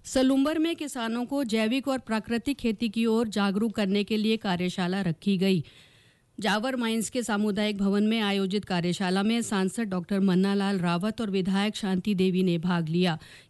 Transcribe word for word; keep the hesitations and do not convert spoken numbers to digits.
सलूम्बर में किसानों को जैविक और प्राकृतिक खेती की ओर जागरूक करने के लिए कार्यशाला रखी गई। जावर माइंस के सामुदायिक भवन में आयोजित कार्यशाला में सांसद डॉक्टर मन्नालाल रावत और विधायक शांति देवी ने भाग लिया।